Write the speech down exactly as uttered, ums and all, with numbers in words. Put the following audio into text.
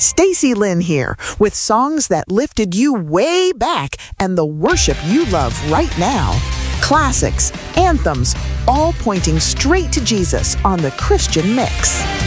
Stacy Lynn here with songs that lifted you way back and the worship you love right now. Classics, anthems, all pointing straight to Jesus on the Christian Mix.